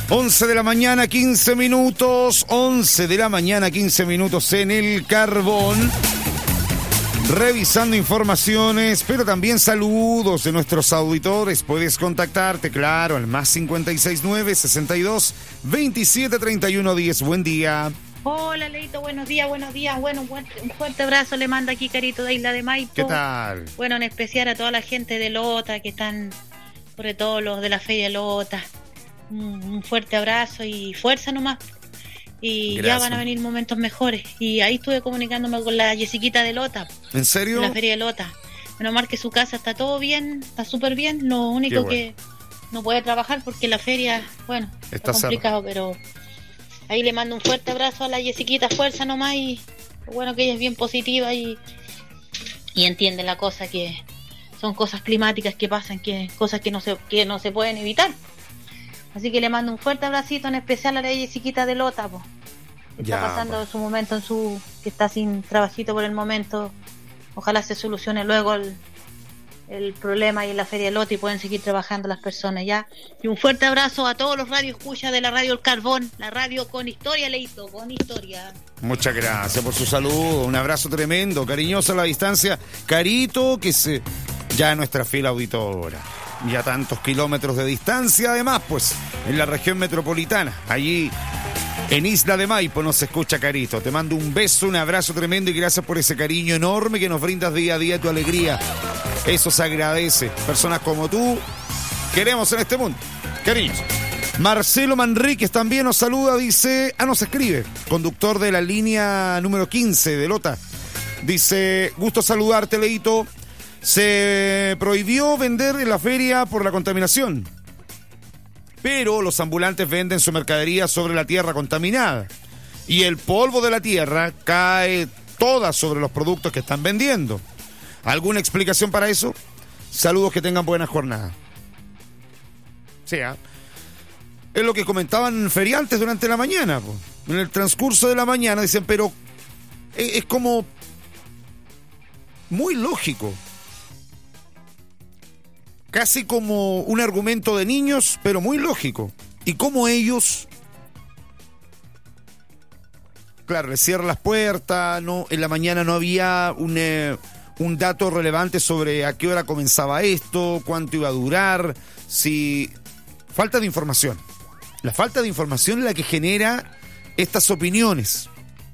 11 de la mañana, 15 minutos. 11 de la mañana, 15 minutos en el Carbón. Revisando informaciones, pero también saludos de nuestros auditores. Puedes contactarte, claro, al más 569-62-27-31-10. Buen día. Hola, Leito, buenos días. Bueno, un fuerte abrazo le manda aquí Carito de Isla de Maipo. ¿Qué tal? Bueno, en especial a toda la gente de Lota, que están, sobre todo los de la Feria de Lota. Un fuerte abrazo y fuerza nomás. Y gracias. Ya van a venir momentos mejores. Y ahí estuve comunicándome con la Jessiquita de Lota. ¿En serio? De la Feria de Lota. Menos mal que su casa está todo bien, está súper bien. Lo único que no puede trabajar porque la feria, bueno, está complicado, pero ahí le mando un fuerte abrazo a la Jessiquita, fuerza nomás. Y bueno, que ella es bien positiva y entiende la cosa, que son cosas climáticas que pasan, que cosas que no se pueden evitar. Así que le mando un fuerte abracito, en especial a la Jessiquita de Lota, po. Está pasando su momento que está sin trabajito por el momento. Ojalá se solucione luego el problema y en la Feria de Lota y pueden seguir trabajando las personas ya. Y un fuerte abrazo a todos los radioescuchas de la Radio El Carbón, la radio con historia, Leito, con historia. Muchas gracias por su saludo, un abrazo tremendo, cariñoso a la distancia. Carito, que ya es nuestra fiel auditora. Ya tantos kilómetros de distancia, además, pues, en la región metropolitana, allí en Isla de Maipo nos escucha Carito. Te mando un beso, un abrazo tremendo y gracias por ese cariño enorme que nos brindas día a día, tu alegría. Eso se agradece. Personas como tú queremos en este mundo. Cariños. Marcelo Manríquez también nos saluda, dice, nos escribe, conductor de la línea número 15 de Lota. Dice, gusto saludarte, Leito. Se prohibió vender en la feria por la contaminación, pero los ambulantes venden su mercadería sobre la tierra contaminada y el polvo de la tierra cae toda sobre los productos que están vendiendo. ¿Alguna explicación para eso? Saludos, que tengan buena jornada. Sí, es lo que comentaban feriantes durante la mañana, po. En el transcurso de la mañana dicen, pero es como muy lógico. Casi como un argumento de niños, pero muy lógico. Y como ellos, claro, les cierran las puertas, no, en la mañana no había un dato relevante sobre a qué hora comenzaba esto, cuánto iba a durar, si... Falta de información. La falta de información es la que genera estas opiniones.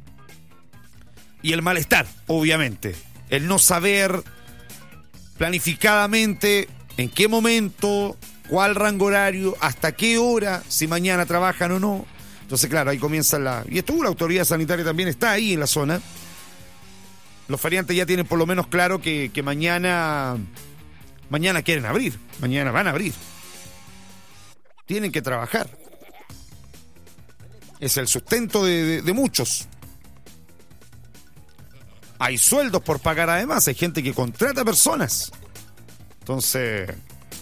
Y el malestar, obviamente. El no saber planificadamente en qué momento, cuál rango horario, hasta qué hora, si mañana trabajan o no. Entonces, claro, ahí comienza y estuvo la autoridad sanitaria también, está ahí en la zona. Los feriantes ya tienen por lo menos claro que mañana quieren abrir, mañana van a abrir. Tienen que trabajar. Es el sustento de muchos. Hay sueldos por pagar además, hay gente que contrata personas. Entonces,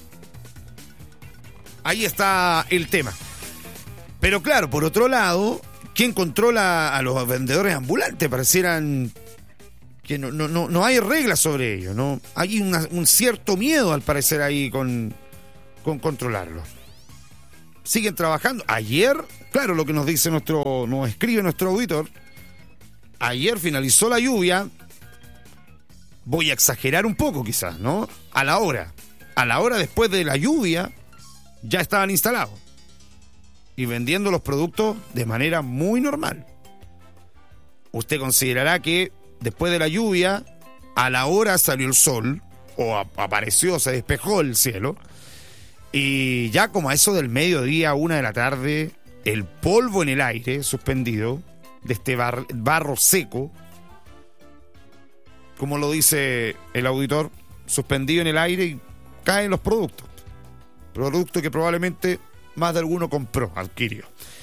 ahí está el tema. Pero claro, por otro lado, ¿quién controla a los vendedores ambulantes? Parecieran que no hay reglas sobre ello, ¿no? Hay un cierto miedo, al parecer, ahí con controlarlo. Siguen trabajando. Ayer, claro, lo que nos dice nos escribe nuestro auditor, ayer finalizó la lluvia. Voy a exagerar un poco quizás, ¿no? A la hora después de la lluvia, ya estaban instalados y vendiendo los productos de manera muy normal. Usted considerará que después de la lluvia, a la hora salió el sol, o apareció, se despejó el cielo, y ya como a eso del mediodía, 1 de la tarde, el polvo en el aire suspendido, de este barro seco, como lo dice el auditor, suspendido en el aire y caen los productos. Producto que probablemente más de alguno compró, adquirió.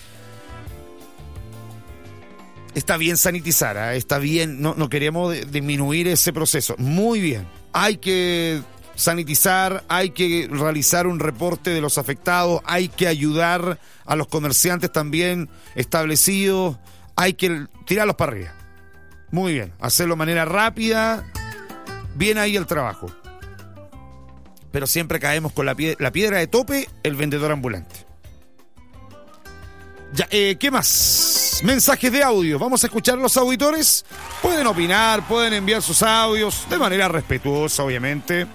Está bien sanitizar, ¿eh? Está bien, no queremos disminuir ese proceso. Muy bien. Hay que sanitizar, hay que realizar un reporte de los afectados, hay que ayudar a los comerciantes también establecidos, hay que tirarlos para arriba. Muy bien, hacerlo de manera rápida, bien ahí el trabajo. Pero siempre caemos con la piedra de tope, el vendedor ambulante. Ya, ¿qué más? Mensajes de audio. Vamos a escuchar a los auditores. Pueden opinar, pueden enviar sus audios de manera respetuosa, obviamente.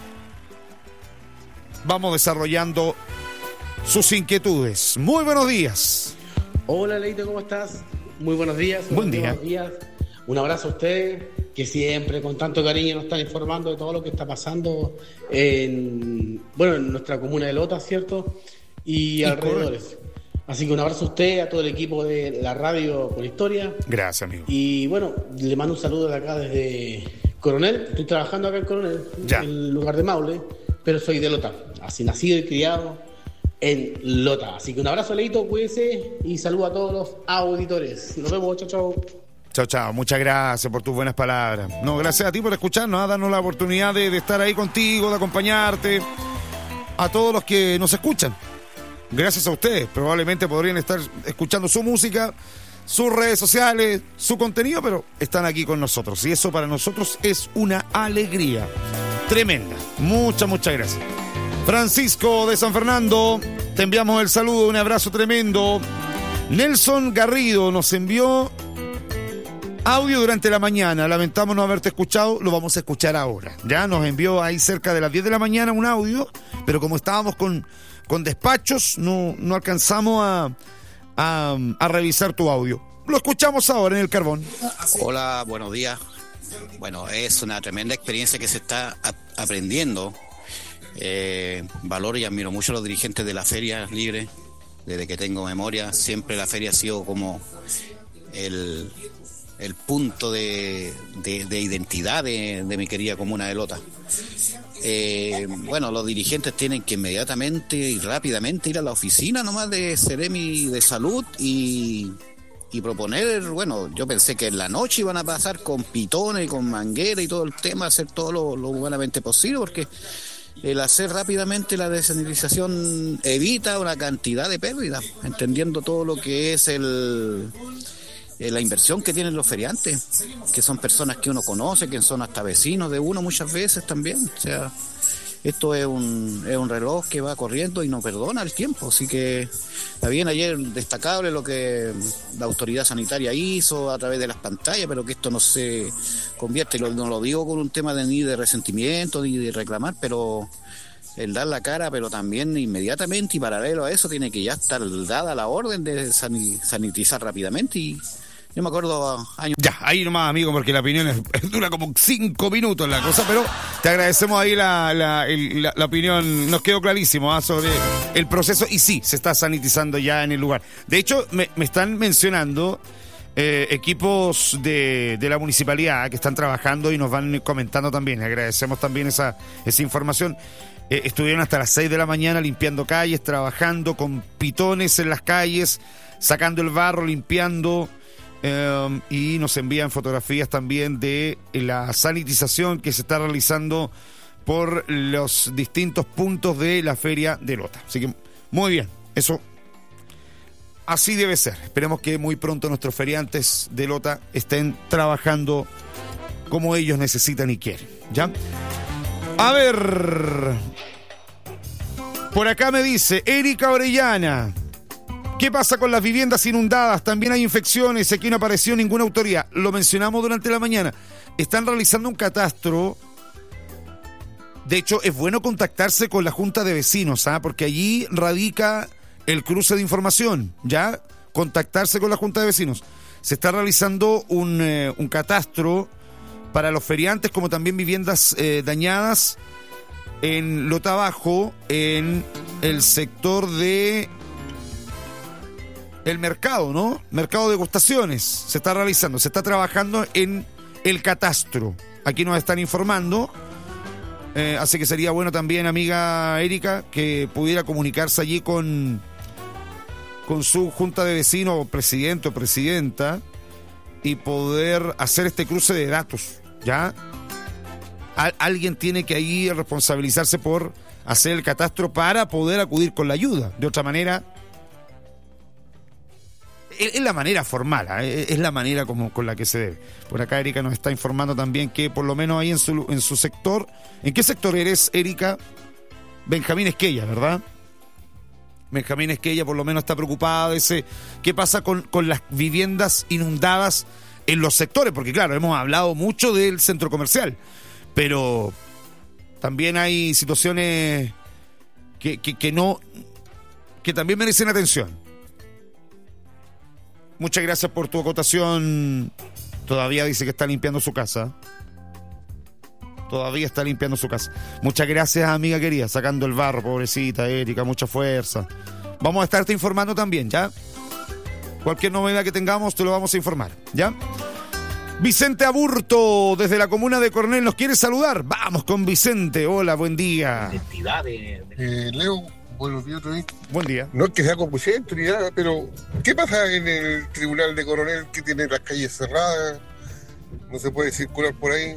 Vamos desarrollando sus inquietudes. Muy buenos días. Hola, Leito, ¿cómo estás? Muy buenos días. Buen día. Buenos días. Un abrazo a ustedes, que siempre con tanto cariño nos están informando de todo lo que está pasando en nuestra comuna de Lota, ¿cierto? Y alrededores. Así que un abrazo a usted, a todo el equipo de la radio por Historia. Gracias, amigo. Y bueno, le mando un saludo de acá desde Coronel. Estoy trabajando acá en Coronel, en el lugar de Maule, pero soy de Lota. Así nacido y criado en Lota. Así que un abrazo, Leito, cuídese y saludo a todos los auditores. Nos vemos, chao, chao. Chao, chao. Muchas gracias por tus buenas palabras. No, gracias a ti por escucharnos, darnos la oportunidad de estar ahí contigo, de acompañarte. A todos los que nos escuchan. Gracias a ustedes. Probablemente podrían estar escuchando su música, sus redes sociales, su contenido, pero están aquí con nosotros. Y eso para nosotros es una alegría tremenda. Muchas gracias. Francisco de San Fernando, te enviamos el saludo, un abrazo tremendo. Nelson Garrido nos envió audio durante la mañana. Lamentamos no haberte escuchado, lo vamos a escuchar ahora. Ya nos envió ahí cerca de las 10 de la mañana un audio, pero como estábamos con despachos, no alcanzamos a revisar tu audio. Lo escuchamos ahora en el Carbón. Hola, buenos días. Bueno, es una tremenda experiencia que se está aprendiendo. Valoro y admiro mucho a los dirigentes de la Feria Libre. Desde que tengo memoria, siempre la feria ha sido como el punto de identidad de mi querida comuna de Lota. Los dirigentes tienen que inmediatamente y rápidamente ir a la oficina nomás de Seremi de Salud y proponer, yo pensé que en la noche iban a pasar con pitones, con manguera y todo el tema, hacer todo lo humanamente posible, porque el hacer rápidamente la desanitización evita una cantidad de pérdidas, entendiendo todo lo que es la inversión que tienen los feriantes, que son personas que uno conoce, que son hasta vecinos de uno muchas veces también. O sea, esto es un reloj que va corriendo y no perdona el tiempo. Así que está bien, ayer destacable lo que la autoridad sanitaria hizo a través de las pantallas, pero que esto no se convierte, no lo digo con un tema ni de resentimiento ni de reclamar, pero el dar la cara, pero también inmediatamente y paralelo a eso tiene que ya estar dada la orden de sanitizar rápidamente. Y yo me acuerdo años... Ya, ahí nomás, amigo, porque la opinión dura como 5 minutos la cosa, pero te agradecemos ahí la opinión. Nos quedó clarísimo sobre el proceso y sí, se está sanitizando ya en el lugar. De hecho, me están mencionando equipos de la municipalidad que están trabajando y nos van comentando también. Agradecemos también esa información. Estuvieron hasta las 6 de la mañana limpiando calles, trabajando con pitones en las calles, sacando el barro, limpiando... y nos envían fotografías también de la sanitización que se está realizando por los distintos puntos de la feria de Lota. Así que muy bien, eso así debe ser. Esperemos que muy pronto nuestros feriantes de Lota estén trabajando como ellos necesitan y quieren. ¿Ya? A ver, por acá me dice Erika Orellana: ¿qué pasa con las viviendas inundadas? También hay infecciones, aquí no apareció ninguna autoridad. Lo mencionamos durante la mañana. Están realizando un catastro. De hecho, es bueno contactarse con la Junta de Vecinos, porque allí radica el cruce de información, ¿ya? Contactarse con la Junta de Vecinos. Se está realizando un catastro para los feriantes, como también viviendas dañadas en Lota Bajo, en el sector de... el mercado, ¿no? Mercado de degustaciones. Se está realizando, se está trabajando en el catastro. Aquí nos están informando. Así que sería bueno también, amiga Erika, que pudiera comunicarse allí con su junta de vecinos, presidente o presidenta, y poder hacer este cruce de datos, ¿ya? Alguien tiene que ahí responsabilizarse por hacer el catastro para poder acudir con la ayuda. De otra manera... es la manera formal, es la manera como con la que se debe. Por acá Erika nos está informando también que por lo menos ahí en su sector. ¿En qué sector eres, Erika? Benjamín Esquella, ¿verdad? Benjamín Esquella por lo menos está preocupada de ese qué pasa con las viviendas inundadas en los sectores, porque claro, hemos hablado mucho del centro comercial, pero también hay situaciones que también merecen atención. Muchas gracias por tu acotación. Todavía dice que está limpiando su casa. Todavía está limpiando su casa. Muchas gracias, amiga querida, sacando el barro, pobrecita Erika, mucha fuerza. Vamos a estarte informando también, ¿ya? Cualquier novedad que tengamos te lo vamos a informar, ¿ya? Vicente Aburto, desde la comuna de Coronel, nos quiere saludar. Vamos con Vicente. Hola, buen día. Leo, buenos días otra vez. Buen día. No es que sea confusión ni nada, pero ¿qué pasa en el tribunal de Coronel que tiene las calles cerradas? No se puede circular por ahí.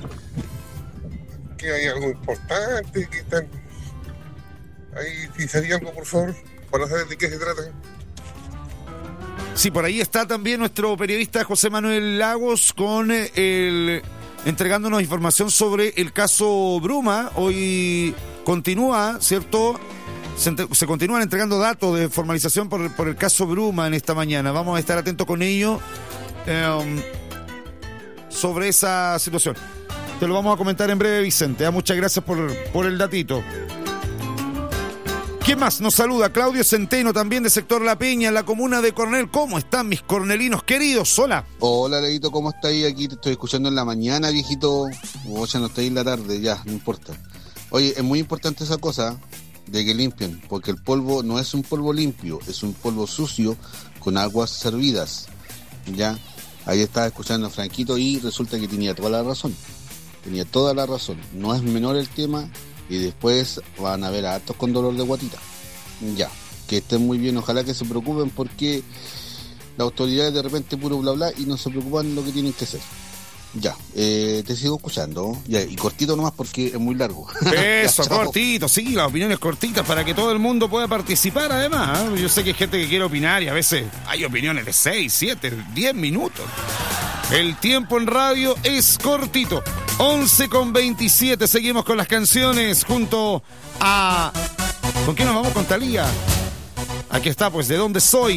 Que hay algo importante, que están ahí, si sabía algo, por favor, para saber de qué se trata. Sí, por ahí está también nuestro periodista José Manuel Lagos con entregándonos información sobre el caso Bruma. Hoy continúa, ¿cierto? Se continúan entregando datos de formalización por el caso Bruma en esta mañana. Vamos a estar atentos con ello sobre esa situación. Te lo vamos a comentar en breve, Vicente. Muchas gracias por el datito. ¿Quién más nos saluda? Claudio Centeno, también de sector La Peña, en la comuna de Coronel. ¿Cómo están mis cornelinos queridos? Hola. Hola, Leito, ¿cómo está ahí? Aquí te estoy escuchando en la mañana, viejito. O ya no estoy en la tarde, ya, no importa. Oye, es muy importante esa cosa de que limpien, porque el polvo no es un polvo limpio, es un polvo sucio con aguas servidas. Ya, ahí estaba escuchando a Franquito y resulta que tenía toda la razón. Tenía toda la razón. No es menor el tema y después van a ver a hartos con dolor de guatita. Ya, que estén muy bien. Ojalá que se preocupen porque las autoridades de repente puro bla bla y no se preocupan lo que tienen que hacer. Ya, te sigo escuchando. Ya, y cortito nomás porque es muy largo. Eso, ya, cortito, sí, las opiniones cortitas para que todo el mundo pueda participar además. Yo sé que hay gente que quiere opinar y a veces hay opiniones de 6, 7, 10 minutos. El tiempo en radio es cortito. 11:27, seguimos con las canciones junto a... ¿Con quién nos vamos? Con Thalía. Aquí está, pues, ¿de dónde soy?